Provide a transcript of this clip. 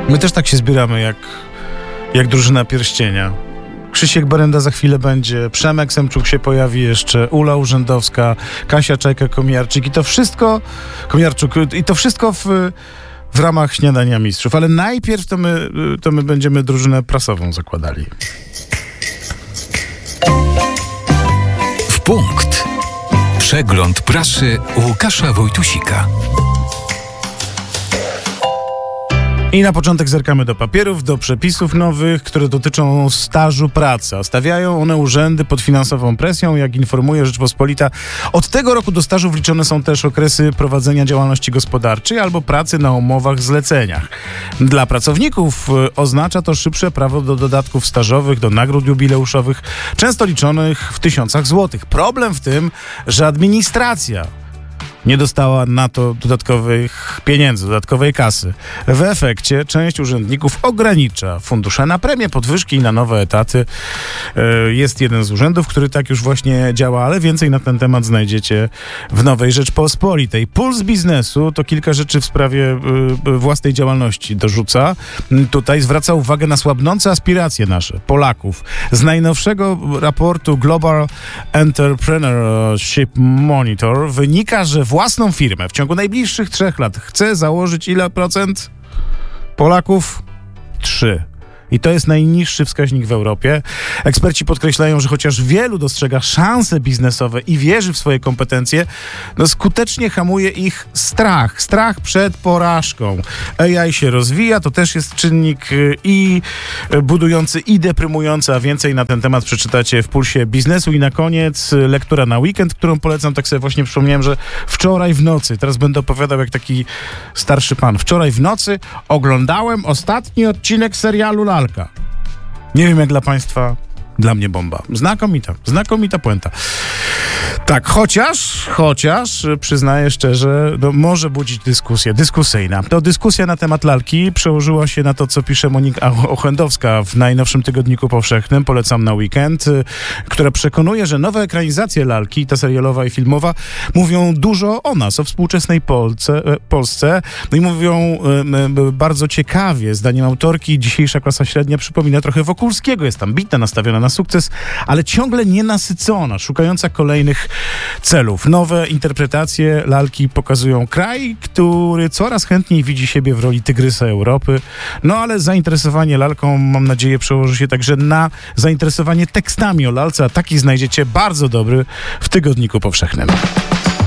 My też tak się zbieramy jak drużyna Pierścienia. Krzysiek Berenda za chwilę będzie, Przemek Semczuk się pojawi jeszcze, Ula Urzędowska, Kasia Czajka-Komiarczyk i to wszystko w ramach Śniadania Mistrzów. Ale najpierw to my będziemy drużynę prasową zakładali. W punkt. Przegląd prasy Łukasza Wojtusika. I na początek zerkamy do papierów, do przepisów nowych, które dotyczą stażu pracy. A stawiają one urzędy pod finansową presją, jak informuje Rzeczpospolita. Od tego roku do stażu wliczone są też okresy prowadzenia działalności gospodarczej albo pracy na umowach zleceniach. Dla pracowników oznacza to szybsze prawo do dodatków stażowych, do nagród jubileuszowych, często liczonych w tysiącach złotych. Problem w tym, że administracja nie dostała na to dodatkowych pieniędzy, dodatkowej kasy. W efekcie część urzędników ogranicza fundusze na premie, podwyżki i na nowe etaty. Jest jeden z urzędów, który tak już właśnie działa, ale więcej na ten temat znajdziecie w Nowej Rzeczpospolitej. Puls Biznesu to kilka rzeczy w sprawie własnej działalności dorzuca. Tutaj zwraca uwagę na słabnące aspiracje nasze, Polaków. Z najnowszego raportu Global Entrepreneurship Monitor wynika, że własną firmę w ciągu najbliższych 3 lat chce założyć ile procent Polaków? 3. I to jest najniższy wskaźnik w Europie. Eksperci podkreślają, że chociaż wielu dostrzega szanse biznesowe i wierzy w swoje kompetencje, skutecznie hamuje ich strach. Strach przed porażką. AI się rozwija, to też jest czynnik i budujący, i deprymujący, a więcej na ten temat przeczytacie w Pulsie Biznesu. I na koniec lektura na weekend, którą polecam. Tak sobie właśnie przypomniałem, że wczoraj w nocy, teraz będę opowiadał jak taki starszy pan, wczoraj w nocy oglądałem ostatni odcinek serialu Lalka. Nie wiem jak dla państwa, dla mnie bomba. Znakomita puenta. Tak, chociaż przyznaję szczerze, może budzić dyskusję, dyskusyjna. To dyskusja na temat Lalki przełożyła się na to, co pisze Monika Ochendowska w najnowszym Tygodniku Powszechnym, polecam na weekend, która przekonuje, że nowe ekranizacje Lalki, ta serialowa i filmowa, mówią dużo o nas, o współczesnej Polsce. No i mówią bardzo ciekawie, zdaniem autorki, dzisiejsza klasa średnia przypomina trochę Wokulskiego, jest ambitna, nastawiona na sukces, ale ciągle nienasycona, szukająca kolejnych celów. Nowe interpretacje Lalki pokazują kraj, który coraz chętniej widzi siebie w roli tygrysa Europy. No ale zainteresowanie Lalką, mam nadzieję, przełoży się także na zainteresowanie tekstami o Lalce, a taki znajdziecie bardzo dobry w Tygodniku Powszechnym.